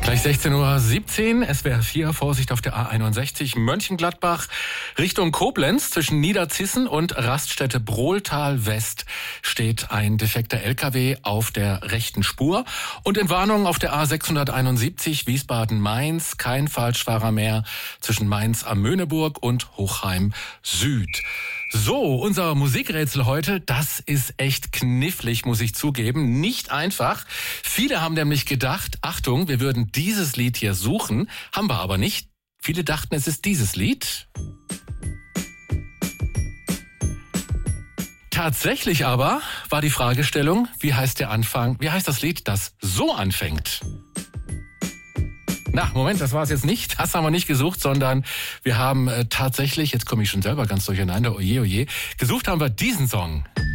Gleich 16:17 Uhr, SWR 4, Vorsicht auf der A61 Mönchengladbach Richtung Koblenz. Zwischen Niederzissen und Raststätte Brohltal West steht ein defekter LKW auf der rechten Spur. Und in Warnung auf der A671 Wiesbaden-Mainz, kein Falschfahrer mehr zwischen Mainz am Möhneburg und Hochheim Süd. So, unser Musikrätsel heute, das ist echt knifflig, muss ich zugeben. Nicht einfach. Viele haben nämlich gedacht, Achtung, wir würden dieses Lied hier suchen, haben wir aber nicht. Viele dachten, es ist dieses Lied. Tatsächlich aber war die Fragestellung, wie heißt der Anfang, wie heißt das Lied, das so anfängt? Na, Moment, das war es jetzt nicht. Das haben wir nicht gesucht, sondern wir haben tatsächlich, jetzt komme ich schon selber ganz durcheinander, oje, oje, gesucht haben wir diesen Song.